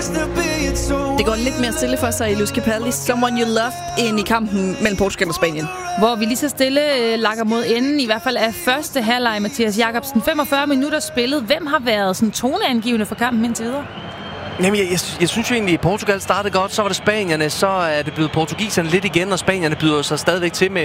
Det går lidt mere stille for sig i Luis Capaldi, Someone You Loved, end i kampen mellem Portugal og Spanien. Hvor vi lige så stille lakker mod enden, i hvert fald af første halvleg, Mathias Jakobsen. 45 minutter spillet. Hvem har været sådan toneangivende for kampen indtil videre? Jamen, jeg synes jo egentlig, at Portugal startede godt, så var det spanierne, så er det blevet portugiserne lidt igen, og spanierne byder sig stadigvæk til med